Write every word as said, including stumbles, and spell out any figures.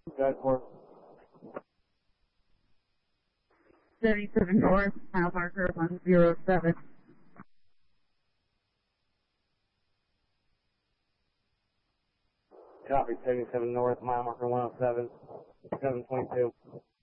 Guide for seventy-seven North, mile marker one zero seven. Copy, seventy-seven North, mile marker one oh seven, seven twenty-two.